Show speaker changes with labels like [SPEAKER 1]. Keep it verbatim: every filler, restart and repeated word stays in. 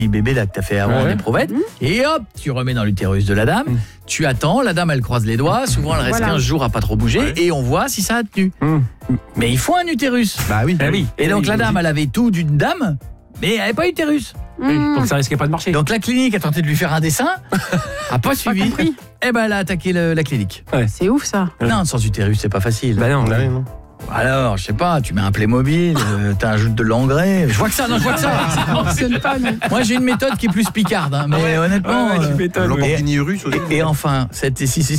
[SPEAKER 1] bébé là que t'as fait avant
[SPEAKER 2] Ouais.
[SPEAKER 1] l'éprouvette, mmh. et hop, tu remets dans l'utérus de la dame, mmh. tu attends, la dame elle croise les doigts, souvent elle reste voilà. quinze jours à pas trop bouger, ouais. et on voit si ça a tenu. Mmh. Mais il faut un utérus.
[SPEAKER 2] Bah oui.
[SPEAKER 1] Et, oui. et donc oui, la dame, elle avait tout d'une dame, mais elle n'avait pas d'utérus.
[SPEAKER 2] Mmh. Donc ça risquait pas de marcher.
[SPEAKER 1] Donc la clinique a tenté de lui faire un dessin, a pas suivi, et ben elle a attaqué le, la clinique.
[SPEAKER 3] Ouais. C'est ouf ça.
[SPEAKER 1] Non, sans utérus c'est pas facile.
[SPEAKER 2] Bah non, bah non.
[SPEAKER 1] Alors, je sais pas, tu mets un Playmobil, euh, t'ajoutes de l'engrais. Je vois que ça, non, je vois que ça.
[SPEAKER 3] Ça fonctionne pas, non.
[SPEAKER 1] Moi, j'ai une méthode qui est plus picarde, hein, mais ouais. honnêtement.
[SPEAKER 2] Ouais, ouais,
[SPEAKER 1] euh,
[SPEAKER 2] méthode,
[SPEAKER 4] Lamborghini russe aussi.
[SPEAKER 1] Et, et enfin, cette, si, si,